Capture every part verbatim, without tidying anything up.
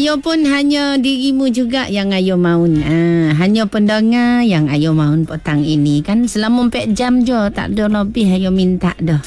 Ayo pun hanya dirimu juga yang ayo maun. Ah, hanya pendengar yang ayo maun petang ini. Kan selama empat jam je, tak ada lebih ayo minta dah.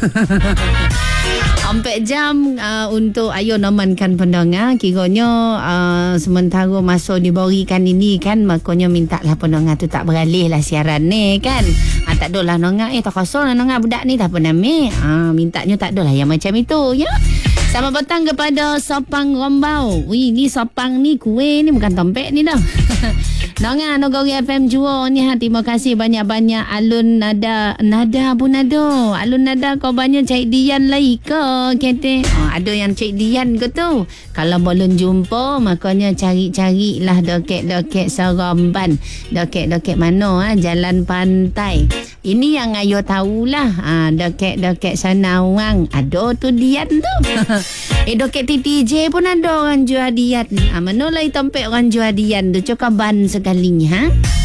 Empat jam uh, untuk ayo namankan pendengar. Kiranya uh, sementara masa diberikan ini kan, makanya minta lah pendengar tu tak beralih lah siaran ni kan. Ah, tak ada lah nongak. Eh tak kosong lah nongak budak ni tak pernah ambil. Ah, mintanya tak ada lah yang macam itu ya. Selamat petang kepada Sopang Rombau. Wih, ni Sopang ni kuih ni bukan tompek ni dah. Nonga Nogori F M jua ni ha. Terima kasih banyak-banyak Alun Nada. Nada pun ada. Alun Nada kau banyak Cik Dian lagi ke? Kata oh, ada yang Cik Dian ke tu. Kalau belum jumpa makanya cari-carilah dekat-dekat Seremban. Dekat-dekat mana ha? Jalan pantai. Ini yang ayo tahulah. Ha, dekat-dekat Sanawang. Ada tu Dian tu. Eh dekat T T J pun ada orang jual Dian. Ha, mana lagi tempat orang jual Dian tu. Cokaban sekalinya.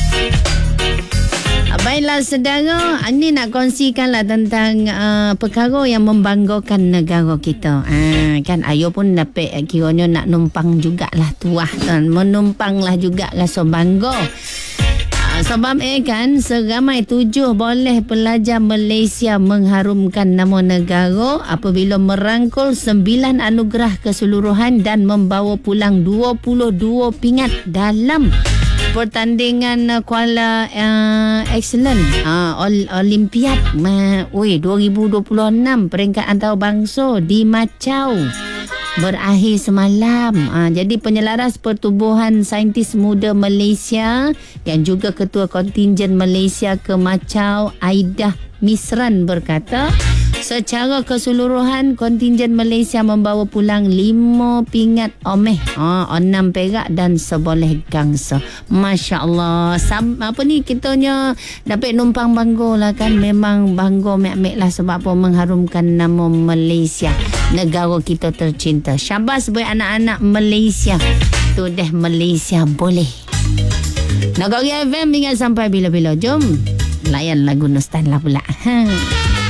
Ha? Baiklah saudara, ini nak kongsikanlah tentang uh, perkara yang membanggakan negara kita. Ha, kan ayo pun dapat kiranya nak numpang jugalah tuah. Menumpanglah juga rasa bangga. Sebab eh kan seramai tujuh boleh pelajar Malaysia mengharumkan nama negara apabila merangkul sembilan anugerah keseluruhan dan membawa pulang dua puluh dua pingat dalam pertandingan Kuala uh, Excellent uh, Olimpiad uh, oi dua ribu dua puluh enam peringkat antarabangsa di Macau berakhir semalam. Ha, jadi penyelaras Pertubuhan Saintis Muda Malaysia yang juga Ketua Kontingen Malaysia ke Macau, Aidah Misran berkata, secara keseluruhan kontingen Malaysia membawa pulang lima pingat omeh, ha, enam perak dan seboleh gangsa. Masya Allah. Sam, apa ni kitanya dapat numpang bangga lah kan. Memang bangga mek-mek lah sebab apa mengharumkan nama Malaysia, negara kita tercinta. Syabas buat anak-anak Malaysia. Tu deh Malaysia boleh. Nogori F M ingat sampai bila-bila. Jom layan lagu Nostan lah pula. Ha.